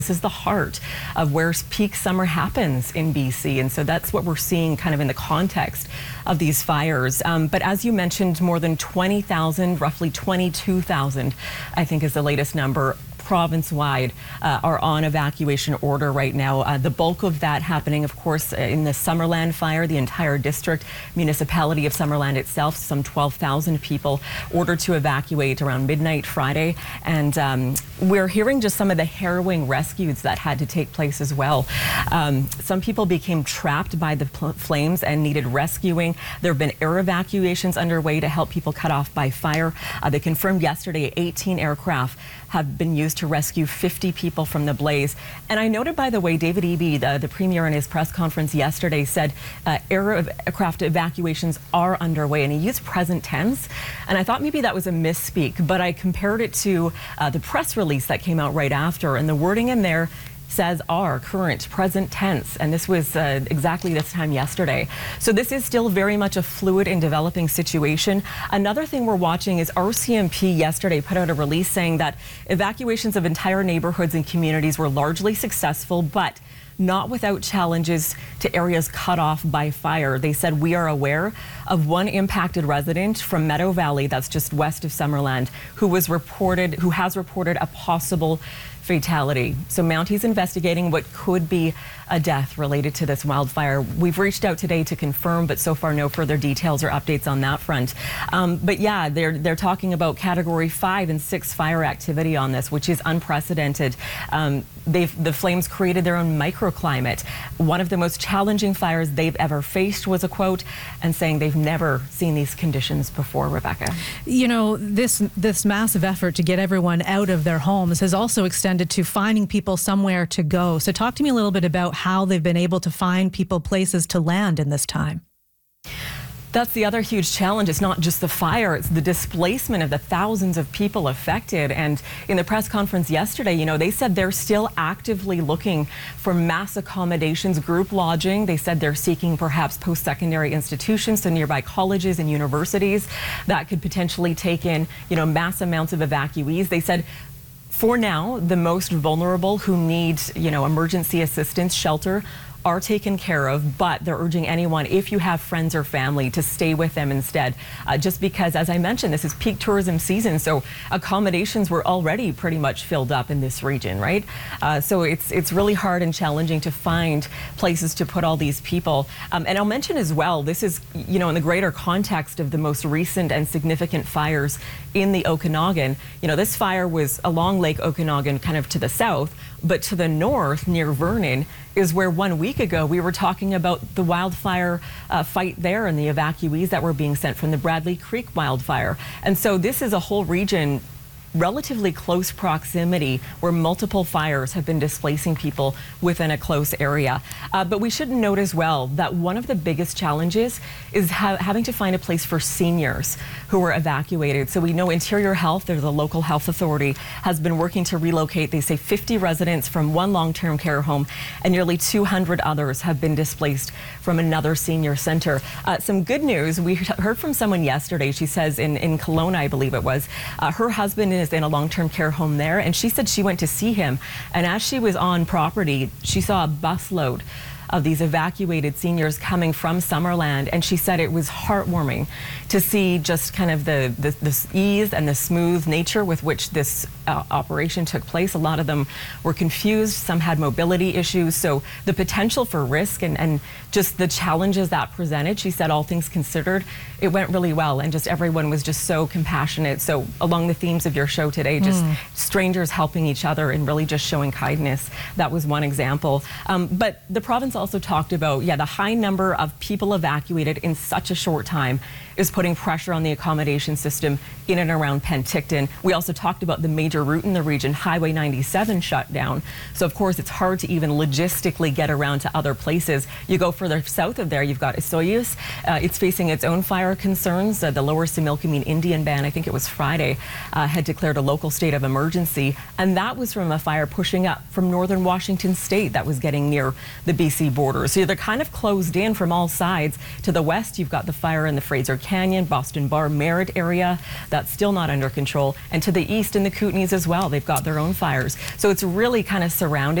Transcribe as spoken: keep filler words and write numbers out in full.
This is the heart of where peak summer happens in B C, and so that's what we're seeing kind of in the context of these fires. Um, but as you mentioned, more than twenty thousand, roughly twenty-two thousand, I think is the latest number, province-wide uh, are on evacuation order right now. Uh, the bulk of that happening, of course, in the Summerland fire, the entire district, municipality of Summerland itself, some twelve thousand people ordered to evacuate around midnight Friday. And um, we're hearing just some of the harrowing rescues that had to take place as well. Um, some people became trapped by the flames and needed rescuing. There have been air evacuations underway to help people cut off by fire. Uh, they confirmed yesterday eighteen aircraft have been used to rescue fifty people from the blaze. And I noted, by the way, David Eby, the, the Premier, in his press conference yesterday said uh, aircraft evacuations are underway, and he used present tense. And I thought maybe that was a misspeak, but I compared it to uh, the press release that came out right after, and the wording in there says are, current, present tense, and this was uh, exactly this time yesterday. So this is still very much a fluid and developing situation. Another thing we're watching is R C M P yesterday put out a release saying that evacuations of entire neighborhoods and communities were largely successful, but not without challenges to areas cut off by fire. They said, we are aware of one impacted resident from Meadow Valley, that's just west of Summerland, who was reported, who has reported a possible fatality. So Mounties investigating what could be a death related to this wildfire. We've reached out today to confirm, but so far no further details or updates on that front. Um, but yeah, they're they're talking about category five and six fire activity on this, which is unprecedented. Um, they've the flames created their own microclimate. One of the most challenging fires they've ever faced was a quote, and saying they've never seen these conditions before. Rebecca, you know, this this massive effort to get everyone out of their homes has also extended to finding people somewhere to go. So talk to me a little bit about how they've been able to find people places to land in this time. That's the other huge challenge. It's not just the fire, it's the displacement of the thousands of people affected. And in the press conference yesterday, you know, they said they're still actively looking for mass accommodations, group lodging. They said they're seeking perhaps post-secondary institutions, so nearby colleges and universities that could potentially take in, you know, mass amounts of evacuees. They said, for now, the most vulnerable who need, you know, emergency assistance, shelter, are taken care of, but they're urging anyone, if you have friends or family, to stay with them instead. Uh, just because, as I mentioned, this is peak tourism season, so accommodations were already pretty much filled up in this region, right? Uh, so it's it's really hard and challenging to find places to put all these people. Um, and I'll mention as well, this is, you know, in the greater context of the most recent and significant fires in the Okanagan. You know, this fire was along Lake Okanagan, kind of to the south, but to the north, near Vernon, is where one week ago we were talking about the wildfire uh, fight there and the evacuees that were being sent from the Bradley Creek wildfire. And so this is a whole region, relatively close proximity, where multiple fires have been displacing people within a close area. Uh, but we should note as well that one of the biggest challenges is ha having to find a place for seniors who were evacuated. So we know Interior Health, or the local health authority, has been working to relocate, they say, fifty residents from one long-term care home, and nearly two hundred others have been displaced from another senior center. Uh, some good news, we heard from someone yesterday, she says in, in Kelowna, I believe it was, uh, her husband is in a long-term care home there, and she said she went to see him, and as she was on property, she saw a busload of these evacuated seniors coming from Summerland, and she said it was heartwarming to see just kind of the, the, the ease and the smooth nature with which this uh, operation took place. A lot of them were confused, some had mobility issues, so the potential for risk and, and just the challenges that presented, she said, all things considered, it went really well, and just everyone was just so compassionate. So along the themes of your show today, just mm. strangers helping each other and really just showing kindness, that was one example. Um, but the province also talked about, yeah, the high number of people evacuated in such a short time is putting pressure on the accommodation system in and around Penticton. We also talked about the major route in the region, Highway ninety-seven, shut down. So of course it's hard to even logistically get around to other places. You go further south of there, you've got Osoyoos. Uh, it's facing its own fire concerns. Uh, the Lower Similkameen Indian Band, I think it was Friday, uh, had declared a local state of emergency, and that was from a fire pushing up from northern Washington state that was getting near the B C border. So they're kind of closed in from all sides. To the west, you've got the fire in the Fraser Canyon, Boston Bar, Merritt area. That's still not under control. And to the east in the Kootenay companies as well. They've got their own fires. So it's really kind of surrounded